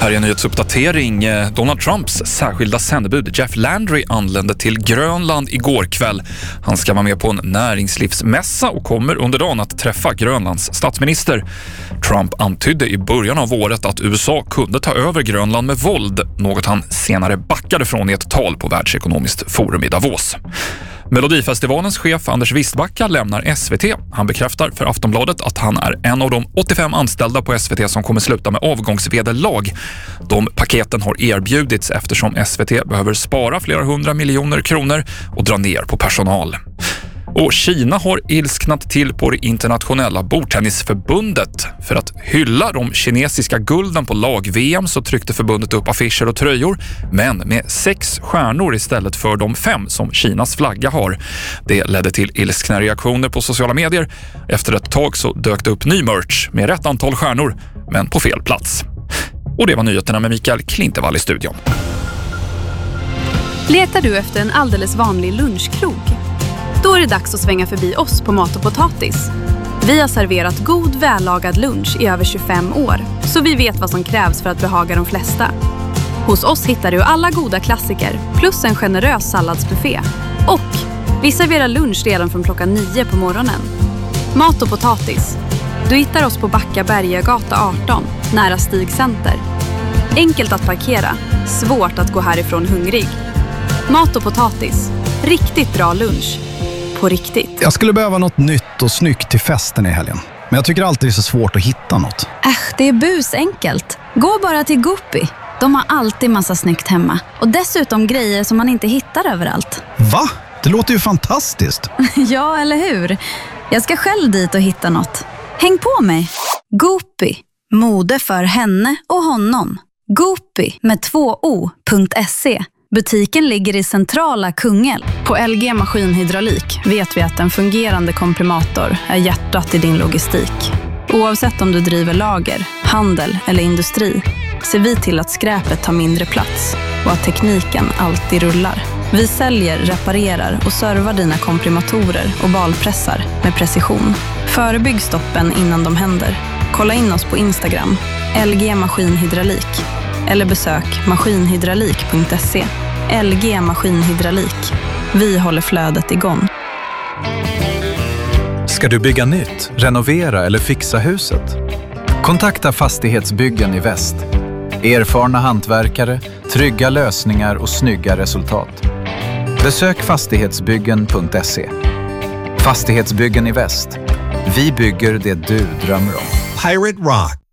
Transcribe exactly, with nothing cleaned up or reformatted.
Här är en nyhetsuppdatering. Donald Trumps särskilda sändebud Jeff Landry anlände till Grönland igår kväll. Han ska vara med på en näringslivsmässa och kommer under dagen att träffa Grönlands statsminister. Trump antydde i början av året att U S A kunde ta över Grönland med våld, något han senare backade från i ett tal på Världsekonomiskt forum i Davos. Melodifestivalens chef Anders Wistbacka lämnar S V T. Han bekräftar för Aftonbladet att han är en av de åttiofem anställda på S V T som kommer sluta med avgångsvederlag. De paketen har erbjudits eftersom S V T behöver spara flera hundra miljoner kronor och dra ner på personal. Och Kina har ilsknat till på det internationella bordtennisförbundet. För att hylla de kinesiska gulden på lag-V M så tryckte förbundet upp affischer och tröjor, men med sex stjärnor istället för de fem som Kinas flagga har. Det ledde till ilskna reaktioner på sociala medier. Efter ett tag så dök det upp ny merch med rätt antal stjärnor, men på fel plats. Och det var nyheterna med Mikael Klintevall i studion. Letar du efter en alldeles vanlig lunchkrog? Då är det dags att svänga förbi oss på Mat och Potatis. Vi har serverat god, vällagad lunch i över tjugofem år, så vi vet vad som krävs för att behaga de flesta. Hos oss hittar du alla goda klassiker, plus en generös salladsbuffé. Och vi serverar lunch redan från klockan nio på morgonen. Mat och Potatis. Du hittar oss på Backa Bergagata arton, nära Stig Center. Enkelt att parkera, svårt att gå härifrån hungrig. Mat och Potatis. Riktigt bra lunch. På riktigt. Jag skulle behöva något nytt och snyggt till festen i helgen. Men jag tycker alltid det är så svårt att hitta något. Äsch, det är busenkelt. Gå bara till Goopy. De har alltid massa snyggt hemma. Och dessutom grejer som man inte hittar överallt. Va? Det låter ju fantastiskt. Ja, eller hur? Jag ska själv dit och hitta något. Häng på mig. Goopy. Mode för henne och honom. Goopy med två o.se. Butiken ligger i centrala Kungälv. På L G Maskinhydraulik vet vi att en fungerande komprimator är hjärtat i din logistik. Oavsett om du driver lager, handel eller industri ser vi till att skräpet tar mindre plats och att tekniken alltid rullar. Vi säljer, reparerar och servar dina komprimatorer och balpressar med precision. Förebygg stoppen innan de händer. Kolla in oss på Instagram, L G Maskinhydraulik. Eller besök maskinhydraulik punkt se. L G Maskinhydraulik. Vi håller flödet igång. Ska du bygga nytt, renovera eller fixa huset? Kontakta Fastighetsbyggen i Väst. Erfarna hantverkare, trygga lösningar och snygga resultat. Besök fastighetsbyggen punkt se. Fastighetsbyggen i Väst. Vi bygger det du drömmer om. Pirate Rock.